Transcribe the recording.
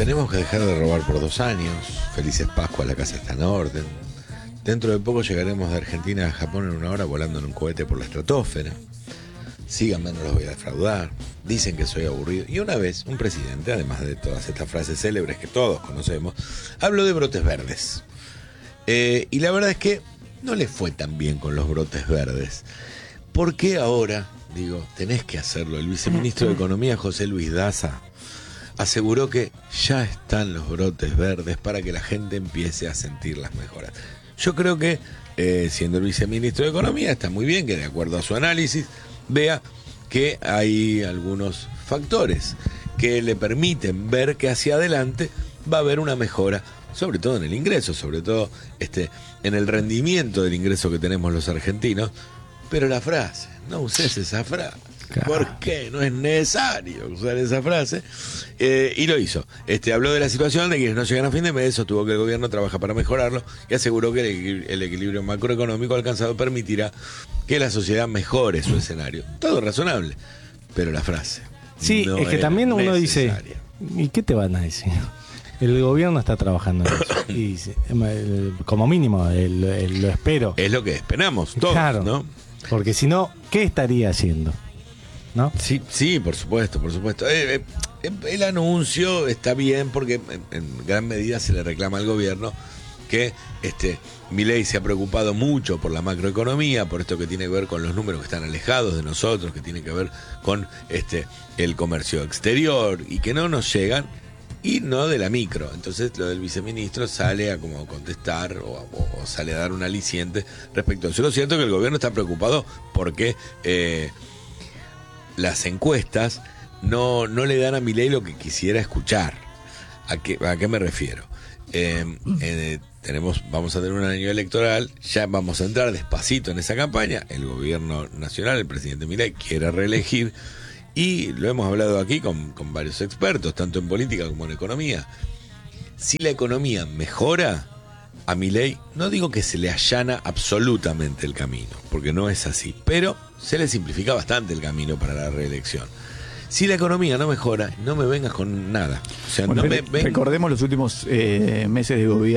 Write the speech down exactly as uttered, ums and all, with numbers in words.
Tenemos que dejar de robar por dos años. Felices Pascua, la casa está en orden. Dentro de poco llegaremos de Argentina a Japón en una hora volando en un cohete por la estratosfera. Síganme, no los voy a defraudar. Dicen que soy aburrido. Y una vez, un presidente, además de todas estas frases célebres que todos conocemos, habló de brotes verdes. Eh, y la verdad es que no le fue tan bien con los brotes verdes. ¿Por qué ahora? Digo, tenés que hacerlo. El viceministro de Economía, José Luis Daza, aseguró que ya están los brotes verdes para que la gente empiece a sentir las mejoras. Yo creo que, eh, siendo el viceministro de Economía, está muy bien que, de acuerdo a su análisis, vea que hay algunos factores que le permiten ver que hacia adelante va a haber una mejora, sobre todo en el ingreso, sobre todo este, en el rendimiento del ingreso que tenemos los argentinos. Pero la frase, no uses esa frase. Claro. ¿Por qué? No es necesario usar esa frase. Eh, y lo hizo. Este, habló de la situación de quienes no llegan a fin de mes, sostuvo que el gobierno trabaja para mejorarlo y aseguró que el, el equilibrio macroeconómico alcanzado permitirá que la sociedad mejore su escenario. Todo razonable. Pero la frase. Sí, no es que también uno necesaria. Dice, ¿y qué te van a decir? El gobierno está trabajando en eso. Y dice, como mínimo, el, el, lo espero. Es lo que esperamos todos, claro, ¿no? Porque si no, ¿qué estaría haciendo? ¿No? Sí, sí, por supuesto, por supuesto. Eh, eh, el anuncio está bien porque en, en gran medida se le reclama al gobierno que este Milei se ha preocupado mucho por la macroeconomía, por esto que tiene que ver con los números que están alejados de nosotros, que tiene que ver con este el comercio exterior y que no nos llegan, y no de la micro. Entonces lo del viceministro sale a como contestar o, o, o sale a dar un aliciente respecto a eso. Lo cierto es que el gobierno está preocupado porque eh, las encuestas no, no le dan a Milei lo que quisiera escuchar. ¿A qué, a qué me refiero? Eh, eh, tenemos, vamos a tener un año electoral, ya vamos a entrar despacito en esa campaña. El gobierno nacional, el presidente Milei, quiere reelegir. Y lo hemos hablado aquí con, con varios expertos, tanto en política como en economía. Si la economía mejora, a Milei no digo que se le allana absolutamente el camino, porque no es así, pero se le simplifica bastante el camino para la reelección. Si la economía no mejora, no me vengas con nada. O sea, bueno, no me ven... Recordemos los últimos eh, meses de gobierno.